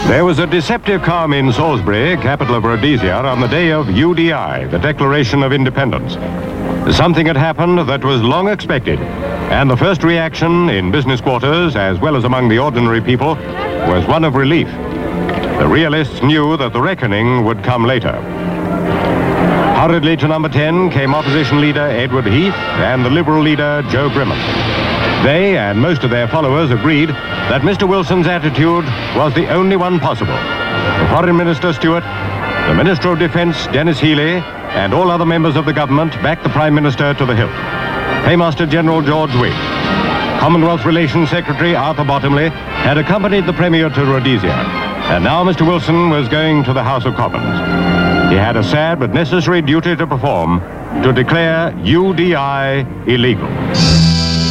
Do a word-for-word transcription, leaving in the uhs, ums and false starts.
There was a deceptive calm in Salisbury, capital of Rhodesia, on the day of U D I, the Declaration of Independence. Something had happened that was long expected, and the first reaction in business quarters, as well as among the ordinary people, was one of relief. The realists knew that the reckoning would come later. Hurriedly to number ten came opposition leader Edward Heath and the Liberal leader Joe Grimond. They and most of their followers agreed that Mister Wilson's attitude was the only one possible. The Foreign Minister Stewart, the Minister of Defence Denis Healey, and all other members of the government backed the Prime Minister to the hilt. Paymaster General George Wigg, Commonwealth Relations Secretary Arthur Bottomley had accompanied the Premier to Rhodesia, and now Mister Wilson was going to the House of Commons. He had a sad but necessary duty to perform, to declare U D I illegal.